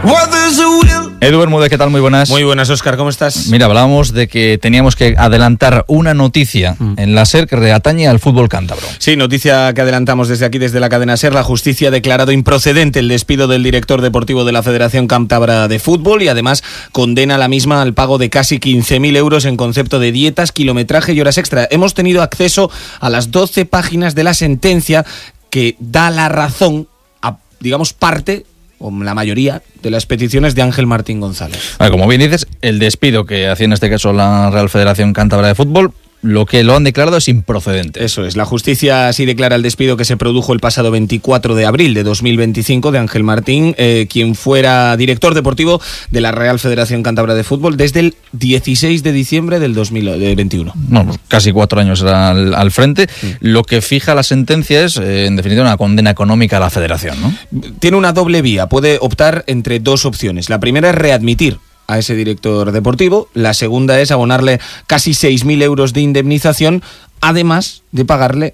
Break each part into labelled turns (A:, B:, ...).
A: Edu Bermúdez, ¿qué tal? Muy buenas.
B: Muy buenas, Óscar, ¿cómo estás?
A: Mira, hablábamos de que teníamos que adelantar una noticia en la SER que atañe al fútbol cántabro.
B: Sí, noticia que adelantamos desde aquí, desde la cadena SER. La justicia ha declarado improcedente el despido del director deportivo de la Federación Cántabra de Fútbol y además condena a la misma al pago de casi 15.000 euros en concepto de dietas, kilometraje y horas extra. Hemos tenido acceso a las 12 páginas de la sentencia que da la razón a, digamos, parte o la mayoría de las peticiones de Ángel Martín González.
A: Como bien dices, el despido que hacía en este caso la Real Federación Cántabra de Fútbol, lo que lo han declarado es improcedente.
B: Eso es, la justicia así declara el despido que se produjo el pasado 24 de abril de 2025 de Ángel Martín, quien fuera director deportivo de la Real Federación Cántabra de Fútbol desde el 16 de diciembre del 2021.
A: No, pues casi 4 años era al frente. Lo que fija la sentencia es, en definitiva, una condena económica a la federación, ¿no?
B: Tiene una doble vía, puede optar entre dos opciones. La primera es readmitir a ese director deportivo, la segunda es abonarle casi 6.000 euros de indemnización, además de pagarle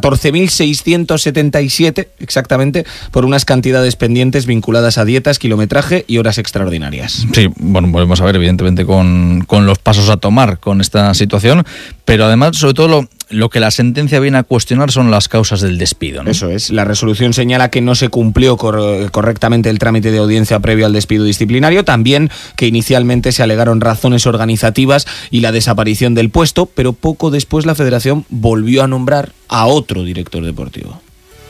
B: 14.677 exactamente por unas cantidades pendientes vinculadas a dietas, kilometraje y horas extraordinarias.
A: Sí, bueno, volvemos a ver evidentemente con los pasos a tomar con esta situación, pero además sobre todo lo que la sentencia viene a cuestionar son las causas del despido, ¿no?
B: Eso es, la resolución señala que no se cumplió correctamente el trámite de audiencia previo al despido disciplinario, también que inicialmente se alegaron razones organizativas y la desaparición del puesto, pero poco después la federación volvió a nombrar a otro director deportivo.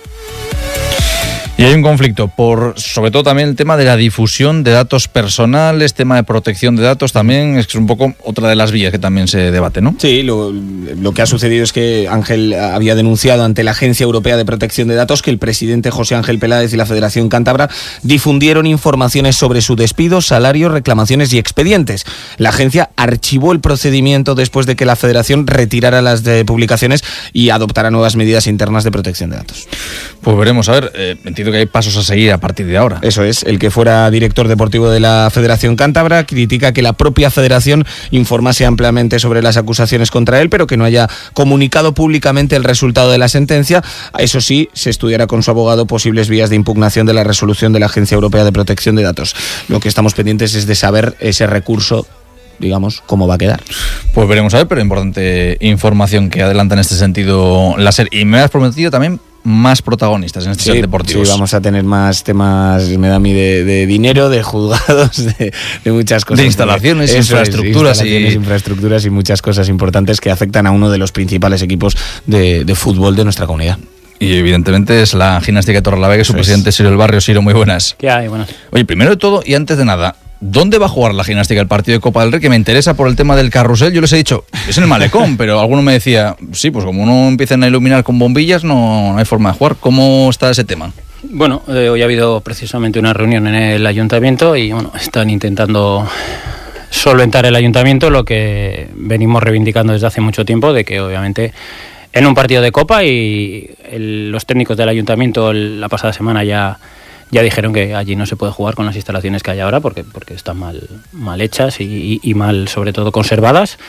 A: Y hay un conflicto por, sobre todo también el tema de la difusión de datos personales, tema de protección de datos también, es que es un poco otra de las vías que también se debate, ¿no?
B: Sí, lo que ha sucedido es que Ángel había denunciado ante la Agencia Europea de Protección de Datos que el presidente José Ángel Peláez y la Federación Cántabra difundieron informaciones sobre su despido, salario, reclamaciones y expedientes. La agencia archivó el procedimiento después de que la Federación retirara las publicaciones y adoptara nuevas medidas internas de protección de datos.
A: Pues veremos, a ver, entiendo que hay pasos a seguir a partir de ahora.
B: Eso es, el que fuera director deportivo de la Federación Cántabra critica que la propia Federación informase ampliamente sobre las acusaciones contra él, pero que no haya comunicado públicamente el resultado de la sentencia. Eso sí, se estudiará con su abogado posibles vías de impugnación de la resolución de la Agencia Europea de Protección de Datos. Lo que estamos pendientes es de saber ese recurso, digamos, cómo va a quedar.
A: Pues veremos a ver, pero importante información que adelanta en este sentido la SER. Y me has prometido también más protagonistas en este SER Deportivos.
B: Sí, vamos a tener más temas, me da a mí, de dinero, de juzgados, de muchas cosas.
A: De instalaciones,
B: infraestructuras y muchas cosas importantes que afectan a uno de los principales equipos de fútbol de nuestra comunidad.
A: Y evidentemente es la Gimnástica de Torrelavega, su presidente Ciro del Barrio. Ciro, muy buenas.
C: ¿Qué hay? Buenas.
A: Oye, primero de todo y antes de nada, ¿dónde va a jugar la Gimnástica el partido de Copa del Rey? Que me interesa por el tema del carrusel. Yo les he dicho, es en el Malecón, pero alguno me decía, sí, pues como no empiezan a iluminar con bombillas, no hay forma de jugar. ¿Cómo está ese tema?
C: Bueno, hoy ha habido precisamente una reunión en el ayuntamiento y bueno, están intentando solventar el ayuntamiento lo que venimos reivindicando desde hace mucho tiempo, de que obviamente en un partido de Copa y los técnicos del ayuntamiento la pasada semana ya dijeron que allí no se puede jugar con las instalaciones que hay ahora porque están mal hechas y mal, sobre todo, conservadas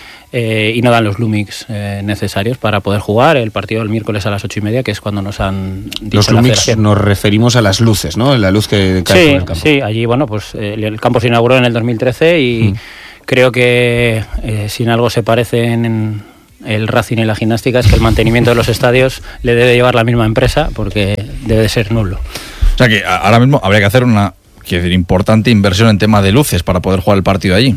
C: y no dan los lumix necesarios para poder jugar el partido el miércoles a las 8:30, que es cuando nos han dicho.
B: Los lumix nos referimos a las luces, ¿no? La luz que cae por el campo.
C: Sí, allí, bueno, pues el campo se inauguró en el 2013 y creo que si en algo se parecen el Racing y la Gimnástica es que el mantenimiento de los estadios le debe llevar la misma empresa porque debe de ser nulo.
A: O sea que ahora mismo habría que hacer una importante inversión en tema de luces para poder jugar el partido allí.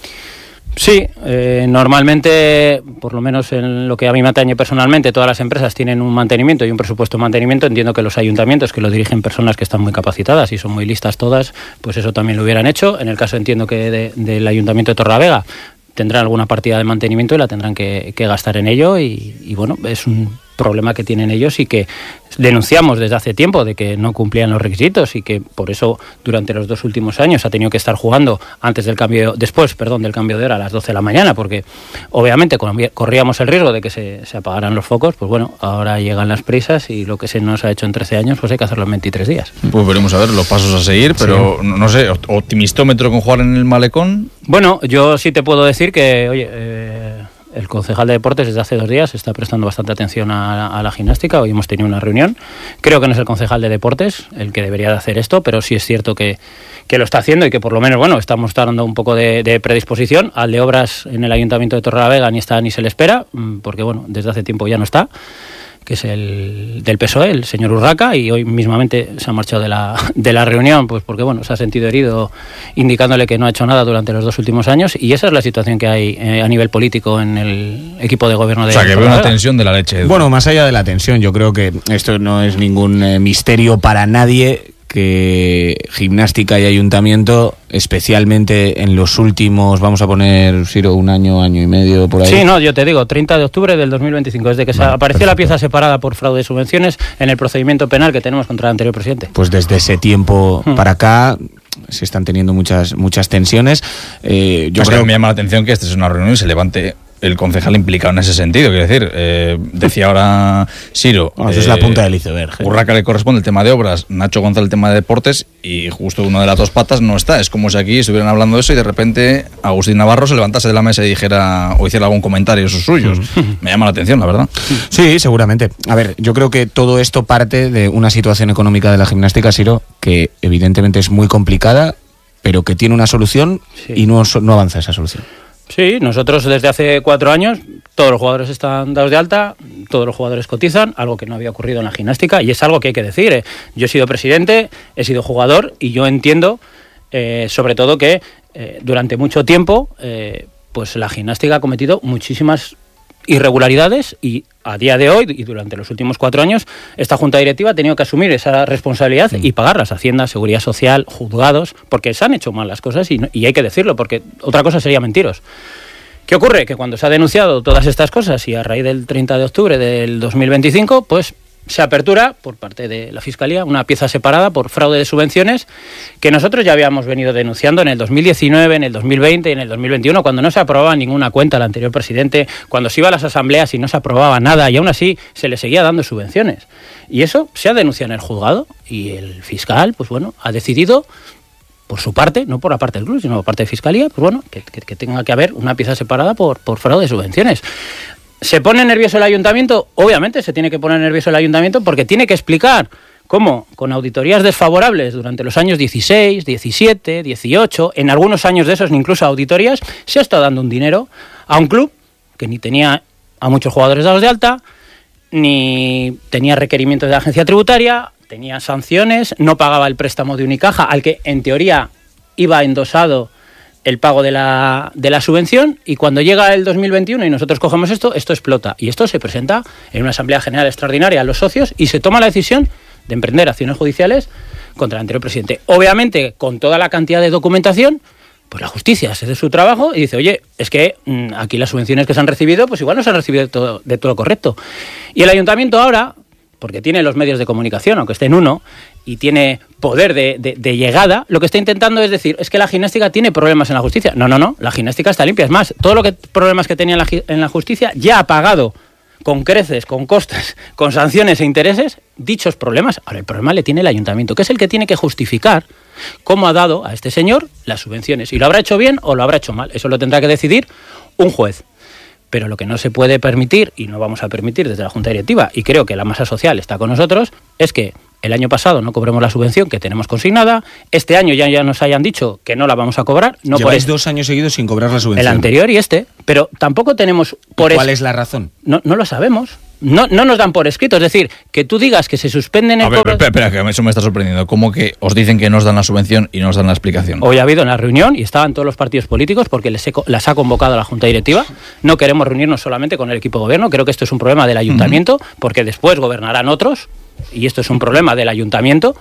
C: Sí, normalmente, por lo menos en lo que a mí me atañe personalmente, todas las empresas tienen un mantenimiento y un presupuesto de mantenimiento. Entiendo que los ayuntamientos, que lo dirigen personas que están muy capacitadas y son muy listas todas, pues eso también lo hubieran hecho. En el caso, entiendo que del Ayuntamiento de Torrelavega tendrán alguna partida de mantenimiento y la tendrán que gastar en ello y bueno, es un problema que tienen ellos y que denunciamos desde hace tiempo de que no cumplían los requisitos y que por eso durante los 2 últimos años ha tenido que estar jugando después del cambio de hora a las 12 de la mañana, porque obviamente corríamos el riesgo de que se apagaran los focos. Pues bueno, ahora llegan las prisas y lo que se nos ha hecho en 13 años pues hay que hacerlo en 23 días.
A: Pues veremos a ver los pasos a seguir, pero sí. No sé, optimistómetro con jugar en el Malecón.
C: Bueno, yo sí te puedo decir que, oye, El concejal de deportes desde hace 2 días está prestando bastante atención a la gimnástica. Hoy hemos tenido una reunión. Creo que no es el concejal de deportes el que debería de hacer esto, pero sí es cierto que lo está haciendo y que por lo menos, bueno, está mostrando un poco de predisposición. Al de obras en el Ayuntamiento de Torrelavega ni está ni se le espera, porque bueno, desde hace tiempo ya no está, que es el del PSOE, el señor Urraca, y hoy mismamente se ha marchado de la reunión, pues porque bueno, se ha sentido herido, indicándole que no ha hecho nada durante los 2 últimos años, y esa es la situación que hay a nivel político en el equipo de gobierno de...
A: O sea, que veo una tensión de la leche.
B: Bueno, más allá de la tensión, yo creo que esto no es ningún misterio para nadie, que Gimnástica y Ayuntamiento, especialmente en los últimos, vamos a poner, Siro, 1 año, año y medio, por ahí.
C: Sí, no, yo te digo, 30 de octubre del 2025, desde que apareció la pieza separada por fraude de subvenciones en el procedimiento penal que tenemos contra el anterior presidente.
B: Pues desde ese tiempo para acá se están teniendo muchas
A: Yo
B: tensiones.
A: creo que me llama la atención que esta es una reunión y se levante el concejal implicado en ese sentido. Quiero decir, decía ahora Siro,
B: eso es la punta del iceberg.
A: Urraca le corresponde el tema de obras, Nacho González el tema de deportes, y justo uno de las 2 patas no está. Es como si aquí estuvieran hablando de eso y de repente Agustín Navarro se levantase de la mesa y dijera o hiciera algún comentario esos suyos. Me llama la atención, la verdad.
B: Sí, seguramente. A ver, yo creo que todo esto parte de una situación económica de la gimnástica, Siro, que evidentemente es muy complicada, pero que tiene una solución y no avanza esa solución.
C: Sí, nosotros desde hace 4 años todos los jugadores están dados de alta, todos los jugadores cotizan, algo que no había ocurrido en la gimnástica, y es algo que hay que decir. Yo he sido presidente, he sido jugador, y yo entiendo sobre todo que durante mucho tiempo pues la gimnástica ha cometido muchísimas irregularidades, y a día de hoy y durante los últimos 4 años esta junta directiva ha tenido que asumir esa responsabilidad y pagarlas. Hacienda, Seguridad Social, juzgados, porque se han hecho mal las cosas y hay que decirlo, porque otra cosa sería mentiros. ¿Qué ocurre? Que cuando se ha denunciado todas estas cosas y a raíz del 30 de octubre del 2025, pues se apertura por parte de la Fiscalía una pieza separada por fraude de subvenciones que nosotros ya habíamos venido denunciando en el 2019, en el 2020 y en el 2021, cuando no se aprobaba ninguna cuenta al anterior presidente, cuando se iba a las asambleas y no se aprobaba nada, y aún así se le seguía dando subvenciones. Y eso se ha denunciado en el juzgado, y el fiscal, pues bueno, ha decidido por su parte, no por la parte del club, sino por parte de Fiscalía, pues bueno, que tenga que haber una pieza separada por fraude de subvenciones. ¿Se pone nervioso el ayuntamiento? Obviamente se tiene que poner nervioso el ayuntamiento, porque tiene que explicar cómo, con auditorías desfavorables durante los años 16, 17, 18, en algunos años de esos incluso auditorías, se ha estado dando un dinero a un club que ni tenía a muchos jugadores dados de alta, ni tenía requerimientos de la agencia tributaria, tenía sanciones, no pagaba el préstamo de Unicaja, al que en teoría iba endosado el pago de la subvención, y cuando llega el 2021 y nosotros cogemos esto explota, y esto se presenta en una asamblea general extraordinaria a los socios y se toma la decisión de emprender acciones judiciales contra el anterior presidente. Obviamente, con toda la cantidad de documentación, pues la justicia hace de su trabajo y dice, oye, es que aquí las subvenciones que se han recibido, pues igual no se han recibido de todo correcto. Y el ayuntamiento ahora, porque tiene los medios de comunicación, aunque esté en uno, y tiene poder de llegada, lo que está intentando es decir, es que la gimnástica tiene problemas en la justicia. No, la gimnástica está limpia. Es más, todo lo que problemas que tenía en la justicia ya ha pagado con creces, con costes, con sanciones e intereses dichos problemas. Ahora el problema le tiene el ayuntamiento, que es el que tiene que justificar cómo ha dado a este señor las subvenciones. Y lo habrá hecho bien o lo habrá hecho mal. Eso lo tendrá que decidir un juez. Pero lo que no se puede permitir, y no vamos a permitir desde la Junta Directiva, y creo que la masa social está con nosotros, es que el año pasado no cobremos la subvención que tenemos consignada, este año ya nos hayan dicho que no la vamos a cobrar. No.
B: Lleváis 2 años seguidos sin cobrar la subvención.
C: El anterior y este, pero tampoco tenemos...
B: ¿Cuál es la razón?
C: No lo sabemos. No nos dan por escrito, es decir, que tú digas que se suspenden el cobro...
A: Espera, que eso me está sorprendiendo. ¿Cómo que os dicen que nos dan la subvención y nos dan la explicación?
C: Hoy ha habido una reunión y estaban todos los partidos políticos porque las ha convocado la Junta Directiva. No queremos reunirnos solamente con el equipo de gobierno, creo que esto es un problema del ayuntamiento, porque después gobernarán otros, y esto es un problema del ayuntamiento.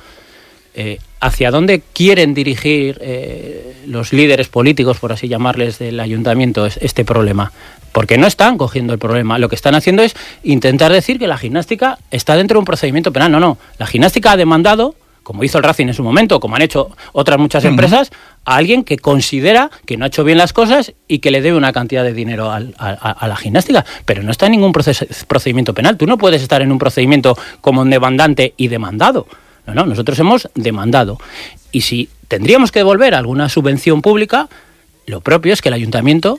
C: ¿Hacia dónde quieren dirigir los líderes políticos, por así llamarles, del ayuntamiento este problema? Porque no están cogiendo el problema. Lo que están haciendo es intentar decir que la gimnástica está dentro de un procedimiento penal. No. La gimnástica ha demandado, como hizo el Racing en su momento, como han hecho otras muchas empresas, a alguien que considera que no ha hecho bien las cosas y que le debe una cantidad de dinero a la gimnástica. Pero no está en ningún procedimiento penal. Tú no puedes estar en un procedimiento como un demandante y demandado. No, nosotros hemos demandado. Y si tendríamos que devolver alguna subvención pública, lo propio es que el ayuntamiento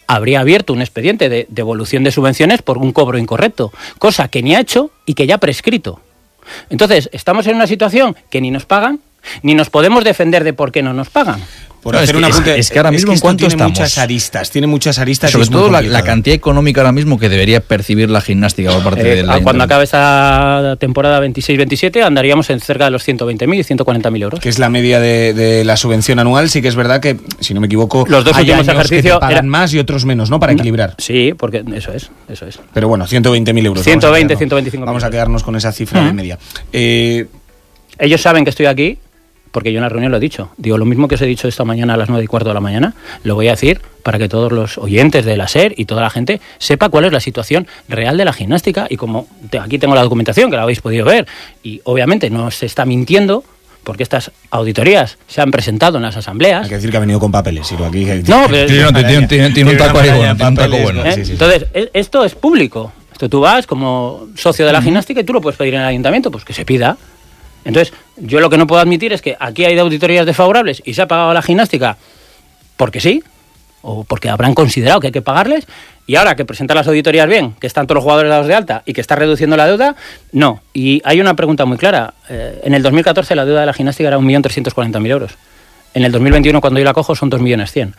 C: habría abierto un expediente de devolución de subvenciones por un cobro incorrecto, cosa que ni ha hecho y que ya ha prescrito. Entonces, estamos en una situación que ni nos pagan, ni nos podemos defender de por qué no nos pagan.
B: Por hacer un apunte,
A: es que ahora mismo en cuánto estamos.
B: Tiene muchas aristas.
A: Sobre todo la cantidad económica ahora mismo que debería percibir la gimnástica por parte de la
C: cuando acabe esta temporada 26-27 andaríamos en cerca de los 120.000 y 140.000 euros.
B: Que es la media de la subvención anual. Sí que es verdad que, si no me equivoco,
C: los dos últimos ejercicios
B: pagan más y otros menos, ¿no? Para equilibrar.
C: Sí, porque eso es.
B: Pero bueno, 120.000 euros.
C: 120, 125.000.
B: Vamos a quedarnos con esa cifra de media.
C: Ellos saben que estoy aquí, porque yo en la reunión lo he dicho. Digo, lo mismo que os he dicho esta mañana a las 9:15 de la mañana, lo voy a decir para que todos los oyentes de la SER y toda la gente sepa cuál es la situación real de la gimnástica. Y como aquí tengo la documentación, que la habéis podido ver, y obviamente no se está mintiendo, porque estas auditorías se han presentado en las asambleas.
B: Hay que decir que ha venido con papeles. Aquí,
C: no, pero
A: tiene un taco ahí bueno.
C: Entonces, esto es público. Esto tú vas como socio de la gimnástica y tú lo puedes pedir en el ayuntamiento, pues que se pida. Entonces, yo lo que no puedo admitir es que aquí hay auditorías desfavorables y se ha pagado a la gimnástica porque sí, o porque habrán considerado que hay que pagarles, y ahora que presentan las auditorías bien, que están todos los jugadores dados de alta y que está reduciendo la deuda, no. Y hay una pregunta muy clara. En el 2014 la deuda de la gimnástica era 1.340.000 euros. En el 2021, cuando yo la cojo, son 2.100.000.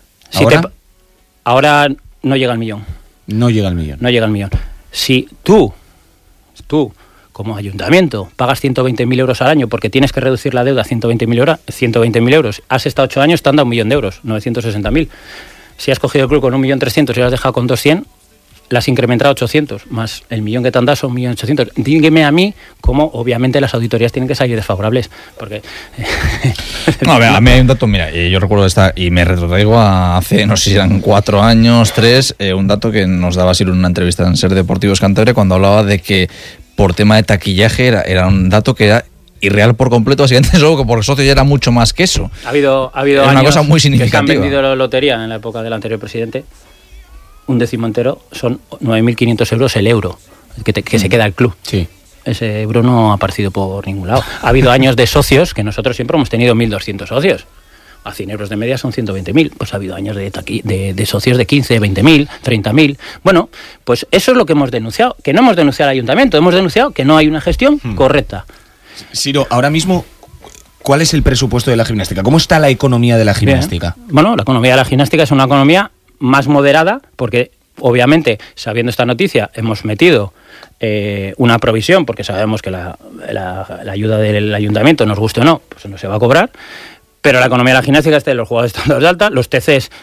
C: Ahora no llega al millón.
B: No llega al millón.
C: No llega al millón. Si tú como ayuntamiento pagas 120.000 euros al año porque tienes que reducir la deuda a 120.000 euros, has estado 8 años, te han dado 1.000.000 de euros, 960.000. Si has cogido el club con 1.300.000 y lo has dejado con 200, la has incrementado a 800, más el millón que te han dado son 1.800.000. Dígame a mí cómo, obviamente, las auditorías tienen que salir desfavorables, porque...
A: No, a mí hay un dato, mira, yo recuerdo y me retrotraigo a hace, no sé si eran 4 años, 3, un dato que nos daba Siro en una entrevista en SER Deportivos Cantabria, cuando hablaba de que por tema de taquillaje era un dato que era irreal por completo, básicamente solo que por el socio ya era mucho más que eso.
C: Ha habido
A: era una cosa muy significativa.
C: Que se han vendido la lotería en la época del anterior presidente. Un décimo entero son 9.500 euros el euro que se queda el club.
B: Sí.
C: Ese euro no ha aparecido por ningún lado. Ha habido años de socios que nosotros siempre hemos tenido 1.200 socios. A 100 euros de media son 120.000. Pues ha habido años de socios de 15, 20.000, 30.000. Bueno, pues eso es lo que hemos denunciado. Que no hemos denunciado al ayuntamiento, hemos denunciado que no hay una gestión correcta.
B: Siro, ahora mismo, ¿cuál es el presupuesto de la gimnástica? ¿Cómo está la economía de la gimnástica?
C: Bien. Bueno, la economía de la gimnástica es una economía más moderada, porque obviamente, sabiendo esta noticia, hemos metido una provisión, porque sabemos que la ayuda del ayuntamiento, nos guste o no, pues no se va a cobrar. Pero la economía de la gimnástica está en los jugadores están de alta, los TCs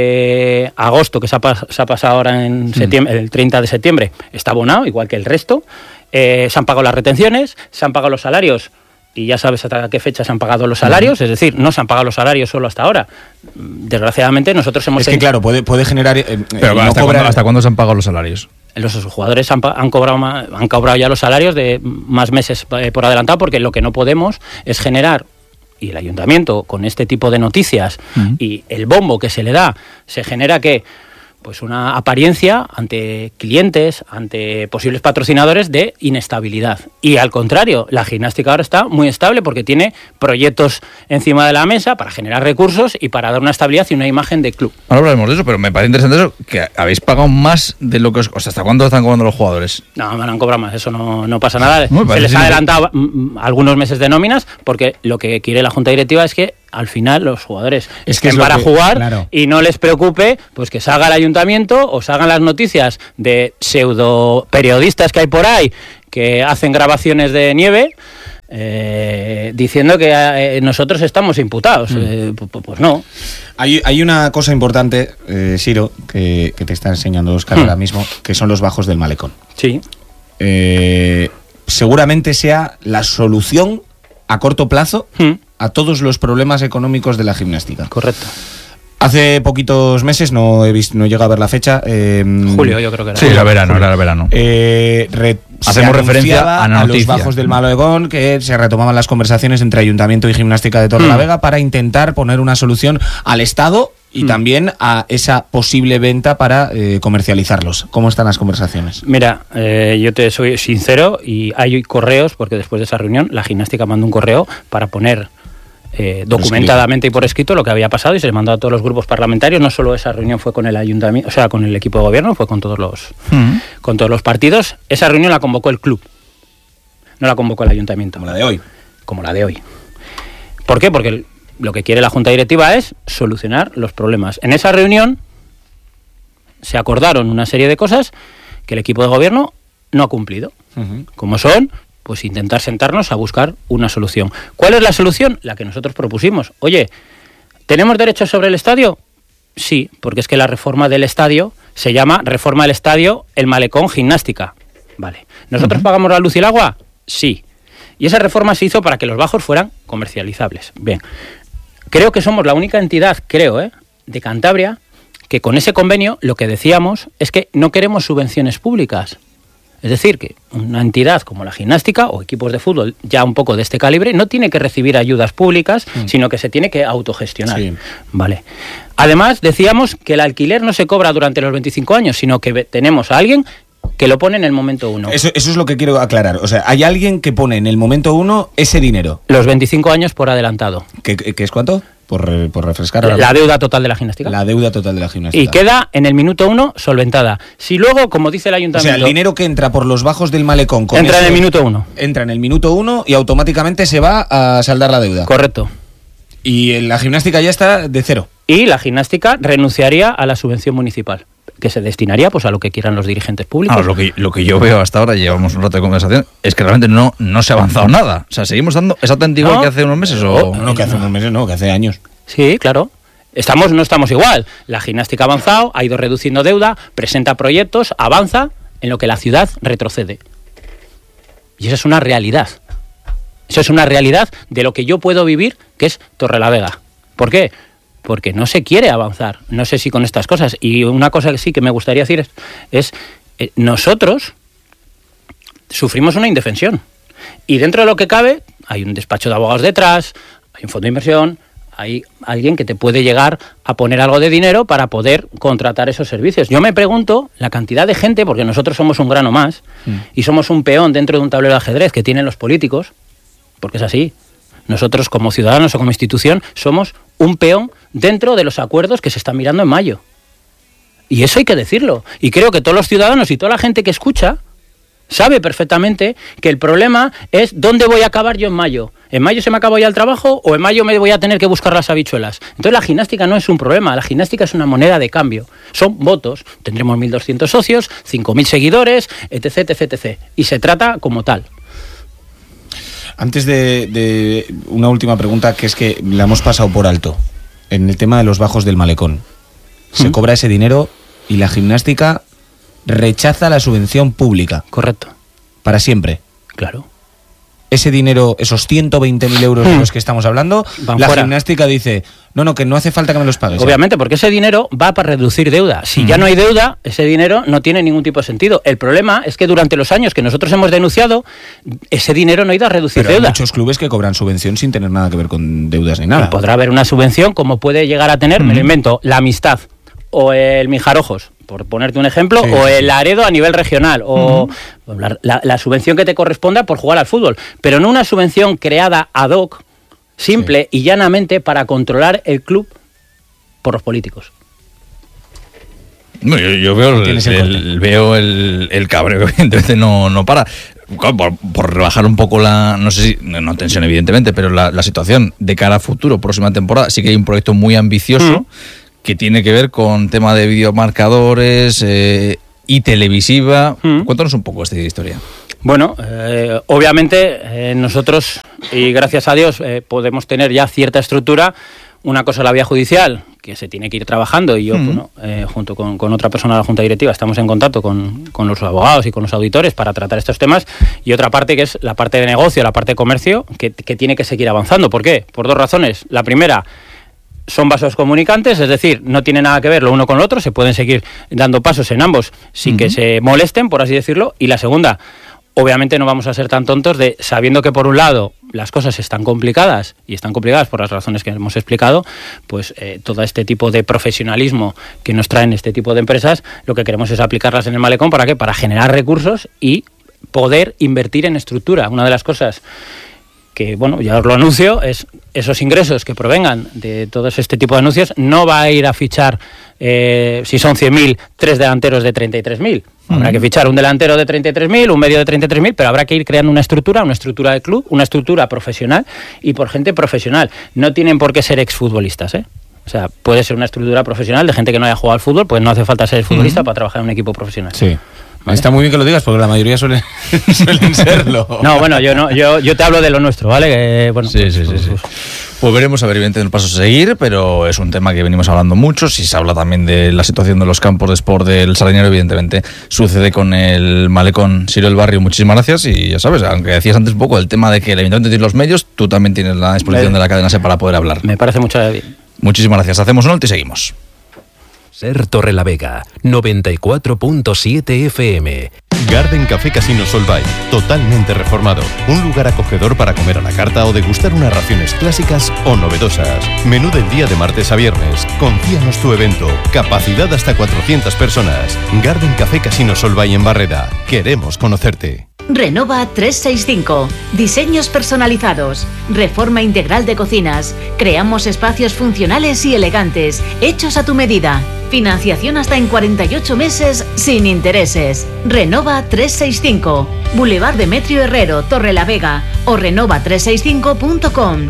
C: de agosto, que se ha pasado ahora en septiembre, el 30 de septiembre, está abonado, igual que el resto. Se han pagado las retenciones, se han pagado los salarios, y ya sabes hasta qué fecha se han pagado los salarios, es decir, no se han pagado los salarios solo hasta ahora. Desgraciadamente nosotros hemos...
B: Es que claro, puede generar...
A: Pero ¿hasta cuándo se han pagado los salarios?
C: Los jugadores han cobrado ya los salarios de más meses por adelantado, porque lo que no podemos es generar, y el ayuntamiento con este tipo de noticias y el bombo que se le da, se genera que pues una apariencia ante clientes, ante posibles patrocinadores de inestabilidad. Y al contrario, la gimnástica ahora está muy estable porque tiene proyectos encima de la mesa para generar recursos y para dar una estabilidad y una imagen de club.
A: Ahora hablaremos de eso, pero me parece interesante eso, que habéis pagado más de lo que os... O sea, ¿hasta cuándo están cobrando los jugadores?
C: No, me han cobrado más, eso no pasa nada. Se les ha adelantado algunos meses de nóminas porque lo que quiere la Junta Directiva es que al final los jugadores estén para jugar, claro, y no les preocupe pues que salga el ayuntamiento o salgan las noticias de pseudo periodistas que hay por ahí que hacen grabaciones de nieve diciendo que nosotros estamos imputados. Pues no.
B: Hay una cosa importante, Siro, que te está enseñando Óscar ahora mismo, que son los bajos del malecón.
C: Sí.
B: Seguramente sea la solución a corto plazo a todos los problemas económicos de la gimnástica.
C: Correcto.
B: Hace poquitos meses, no llego a ver la fecha.
C: Julio, yo creo que era.
A: Sí, era verano. Hacemos referencia a
B: los bajos del malecón, que se retomaban las conversaciones entre Ayuntamiento y Gimnástica de Torrelavega para intentar poner una solución al Estado y también a esa posible venta para comercializarlos. ¿Cómo están las conversaciones?
C: Mira, yo te soy sincero y hay correos, porque después de esa reunión la gimnástica mandó un correo para poner documentadamente y por escrito lo que había pasado y se le mandó a todos los grupos parlamentarios. No solo esa reunión fue con el ayuntamiento, o sea, con el equipo de gobierno, fue con todos los partidos. Esa reunión la convocó el club, no la convocó el ayuntamiento.
B: Como la de hoy.
C: Como la de hoy. ¿Por qué? Porque lo que quiere la Junta Directiva es solucionar los problemas. En esa reunión se acordaron una serie de cosas que el equipo de gobierno no ha cumplido. Como son, pues intentar sentarnos a buscar una solución. ¿Cuál es la solución? La que nosotros propusimos. Oye, ¿tenemos derechos sobre el estadio? Sí, porque es que la reforma del estadio se llama reforma del estadio El Malecón Gimnástica. Vale. ¿Nosotros pagamos la luz y el agua? Sí. Y esa reforma se hizo para que los bajos fueran comercializables. Bien. Creo que somos la única entidad, de Cantabria, que con ese convenio lo que decíamos es que no queremos subvenciones públicas. Es decir, que una entidad como la gimnástica o equipos de fútbol ya un poco de este calibre no tiene que recibir ayudas públicas, sino que se tiene que autogestionar. Sí. Vale. Además, decíamos que el alquiler no se cobra durante los 25 años, sino que tenemos a alguien que lo pone en el momento 1.
B: Eso es lo que quiero aclarar. O sea, hay alguien que pone en el momento 1 ese dinero.
C: Los 25 años por adelantado.
B: ¿Qué es cuánto? Por refrescar.
C: La deuda total de la gimnástica.
B: La deuda total de la gimnástica.
C: Y queda en el minuto 1 solventada. Si luego, como dice el ayuntamiento...
B: O sea, el dinero que entra por los bajos del Malecón...
C: Entra en el minuto 1.
B: Entra en el minuto 1 y automáticamente se va a saldar la deuda.
C: Correcto.
B: Y la gimnástica ya está de cero.
C: Y la gimnástica renunciaría a la subvención municipal, que se destinaría pues a lo que quieran los dirigentes públicos.
A: Lo que yo veo hasta ahora, llevamos un rato de conversación, es que realmente no se ha avanzado nada. O sea, seguimos dando exactamente igual que hace unos meses.
B: No, que hace unos meses, no, que hace años.
C: Sí, claro. No estamos igual. La gimnástica ha avanzado, ha ido reduciendo deuda, presenta proyectos, avanza, en lo que la ciudad retrocede. Y esa es una realidad. Eso es una realidad de lo que yo puedo vivir, que es Torrelavega. ¿Por qué? Porque no se quiere avanzar. No sé si con estas cosas. Y una cosa que sí que me gustaría decir es nosotros sufrimos una indefensión. Y dentro de lo que cabe, hay un despacho de abogados detrás, hay un fondo de inversión, hay alguien que te puede llegar a poner algo de dinero para poder contratar esos servicios. Yo me pregunto la cantidad de gente, porque nosotros somos un grano más, y somos un peón dentro de un tablero de ajedrez que tienen los políticos, porque es así. Nosotros como ciudadanos o como institución somos un peón dentro de los acuerdos que se están mirando en mayo. Y eso hay que decirlo. Y creo que todos los ciudadanos y toda la gente que escucha sabe perfectamente que el problema es dónde voy a acabar yo en mayo. ¿En mayo se me acabó ya el trabajo o en mayo me voy a tener que buscar las habichuelas? Entonces la gimnástica no es un problema, la gimnástica es una moneda de cambio. Son votos. Tendremos 1.200 socios, 5.000 seguidores, etc, etc, etc. Y se trata como tal.
B: Antes de una última pregunta, que es que la hemos pasado por alto. En el tema de los bajos del Malecón. Se cobra ese dinero y la gimnástica rechaza la subvención pública.
C: Correcto.
B: Para siempre.
C: Claro.
B: Ese dinero, esos 120.000 euros de los que estamos hablando, la gimnástica dice, no, que no hace falta que me los pagues.
C: Obviamente, porque ese dinero va para reducir deuda. Si ya no hay deuda, ese dinero no tiene ningún tipo de sentido. El problema es que durante los años que nosotros hemos denunciado, ese dinero no ha ido a reducir deuda.
B: Hay muchos clubes que cobran subvención sin tener nada que ver con deudas ni nada.
C: Podrá haber una subvención como puede llegar a tener, me lo invento, la Amistad o el Mijarojos, por ponerte un ejemplo, o el Laredo a nivel regional, o la subvención que te corresponda por jugar al fútbol, pero no una subvención creada ad hoc, simple y llanamente para controlar el club por los políticos.
A: No, yo veo el cabreo, evidentemente no para. Por rebajar un poco no sé si, no tensión evidentemente, pero la situación de cara a futuro, próxima temporada, sí que hay un proyecto muy ambicioso que tiene que ver con tema de videomarcadores y televisiva. Cuéntanos un poco esta historia.
C: Bueno, obviamente nosotros, y gracias a Dios, podemos tener ya cierta estructura. Una cosa es la vía judicial, que se tiene que ir trabajando, y yo, junto con otra persona de la Junta Directiva, estamos en contacto con los abogados y con los auditores para tratar estos temas, y otra parte que es la parte de negocio, la parte de comercio, que tiene que seguir avanzando. ¿Por qué? Por dos razones. La primera, son vasos comunicantes, es decir, no tiene nada que ver lo uno con lo otro, se pueden seguir dando pasos en ambos sin que se molesten, por así decirlo. Y la segunda, obviamente no vamos a ser tan tontos de, sabiendo que por un lado las cosas están complicadas, y están complicadas por las razones que hemos explicado, pues todo este tipo de profesionalismo que nos traen este tipo de empresas, lo que queremos es aplicarlas en el Malecón. ¿Para qué? Para generar recursos y poder invertir en estructura. Una de las cosas que, bueno, ya os lo anuncio, es esos ingresos que provengan de todos este tipo de anuncios, no va a ir a fichar, si son 100.000, 3 delanteros de 33.000. Habrá que fichar un delantero de 33.000, un medio de 33.000, pero habrá que ir creando una estructura de club, una estructura profesional y por gente profesional. No tienen por qué ser exfutbolistas, ¿eh? O sea, puede ser una estructura profesional de gente que no haya jugado al fútbol, pues no hace falta ser futbolista para trabajar en un equipo profesional.
B: Sí.
C: ¿Vale?
B: Está muy bien que lo digas porque la mayoría suelen serlo.
C: No, bueno, yo te hablo de lo nuestro, ¿vale? Bueno,
A: sí. Pues veremos, a ver, evidentemente, el paso a seguir, pero es un tema que venimos hablando mucho. Si se habla también de la situación de los campos de sport del Sardinero, evidentemente sucede con el malecón Sirio del Barrio. Muchísimas gracias y ya sabes, aunque decías antes un poco el tema de que el Ayuntamiento tiene los medios, tú también tienes la disposición de la cadena SER para poder hablar.
C: Me parece mucho bien.
A: Muchísimas gracias. Hacemos un alto y seguimos.
D: SER Torrelavega, 94.7 FM.
E: Garden Café Casino Solvay, totalmente reformado. Un lugar acogedor para comer a la carta o degustar unas raciones clásicas o novedosas. Menú del día de martes a viernes. Confíanos tu evento. Capacidad hasta 400 personas. Garden Café Casino Solvay en Barreda. Queremos conocerte.
F: Renova 365. Diseños personalizados. Reforma integral de cocinas. Creamos espacios funcionales y elegantes, hechos a tu medida. Financiación hasta en 48 meses sin intereses. Renova 365. Boulevard Demetrio Herrero, Torrelavega o renova365.com.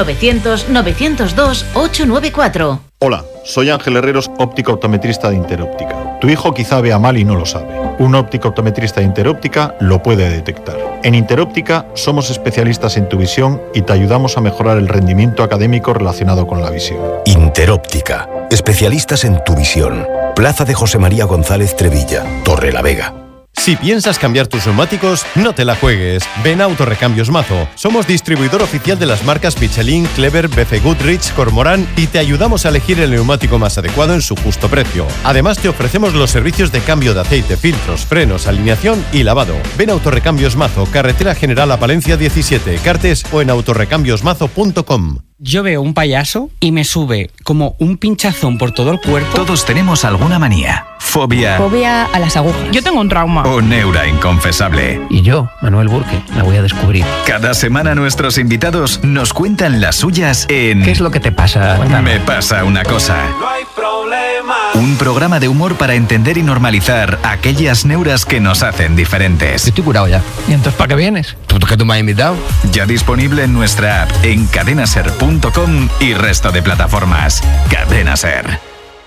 F: 900-902-894.
G: Hola, soy Ángel Herreros, óptico optometrista de Interóptica. Tu hijo quizá vea mal y no lo sabe. Un óptico optometrista de Interóptica lo puede detectar. En Interóptica somos especialistas en tu visión y te ayudamos a mejorar el rendimiento académico relacionado con la visión.
D: Interóptica, especialistas en tu visión. Plaza de José María González Trevilla, Torrelavega.
E: Si piensas cambiar tus neumáticos, no te la juegues. Ven a Autorrecambios Mazo. Somos distribuidor oficial de las marcas Michelin, Clever, BC Goodrich, Cormorán y te ayudamos a elegir el neumático más adecuado en su justo precio. Además, te ofrecemos los servicios de cambio de aceite, filtros, frenos, alineación y lavado. Ven a Autorrecambios Mazo, Carretera General a Palencia 17, Cartes o en autorrecambiosmazo.com.
H: Yo veo un payaso y me sube como un pinchazón por todo el cuerpo.
I: Todos tenemos alguna manía. Fobia.
J: Fobia a las agujas.
K: Yo tengo un trauma.
I: O neura inconfesable.
L: Y yo, Manuel Burke, la voy a descubrir.
I: Cada semana nuestros invitados nos cuentan las suyas en...
L: ¿Qué es lo que te pasa?
I: Me pasa una cosa.
M: No hay problema.
I: Un programa de humor para entender y normalizar aquellas neuras que nos hacen diferentes.
L: Yo estoy curado ya. ¿Y entonces para qué vienes? ¿Tú que tú me has invitado?
I: Ya disponible en nuestra app, en cadenaser.com y resto de plataformas. Cadena Ser.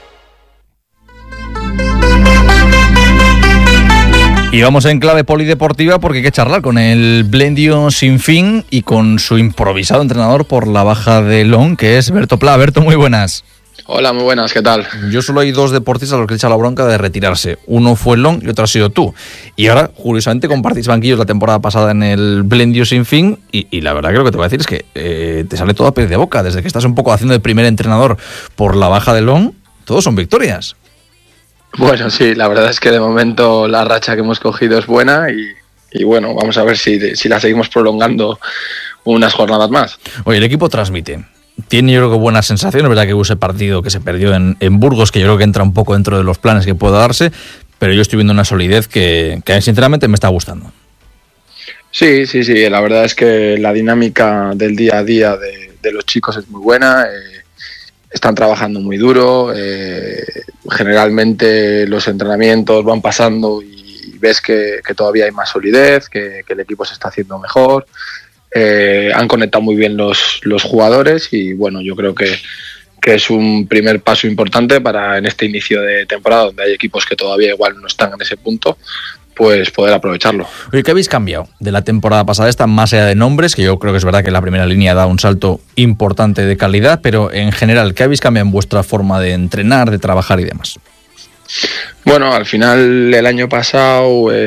A: Y vamos en clave polideportiva porque hay que charlar con el Blendio Sinfín y con su improvisado entrenador por la baja de Long, que es Berto Pla. Berto, muy buenas.
N: Hola, muy buenas, ¿qué tal?
A: Yo solo hay dos deportistas a los que le echa la bronca de retirarse. Uno fue Long y otro ha sido tú. Y ahora, curiosamente, compartís banquillos la temporada pasada en el Blendio Sinfín y la verdad que lo que te voy a decir es que te sale todo a pez de boca. Desde que estás un poco haciendo de primer entrenador por la baja de Long, todos son victorias.
N: Bueno, sí, la verdad es que de momento la racha que hemos cogido es buena y bueno, vamos a ver si la seguimos prolongando unas jornadas más.
A: Oye, el equipo transmite. Tiene yo creo que buenas sensaciones, verdad que hubo ese partido que se perdió en Burgos, que yo creo que entra un poco dentro de los planes que pueda darse, pero yo estoy viendo una solidez que sinceramente me está gustando.
N: Sí, la verdad es que la dinámica del día a día de los chicos es muy buena, están trabajando muy duro, generalmente los entrenamientos van pasando y ves que todavía hay más solidez, que el equipo se está haciendo mejor. Han conectado muy bien los jugadores y bueno, yo creo que es un primer paso importante para en este inicio de temporada donde hay equipos que todavía igual no están en ese punto, pues poder aprovecharlo.
A: Oye, ¿qué habéis cambiado de la temporada pasada esta, más allá de nombres, que yo creo que es verdad que la primera línea da un salto importante de calidad, pero en general, ¿qué habéis cambiado en vuestra forma de entrenar, de trabajar y demás?
N: Bueno, al final el año pasado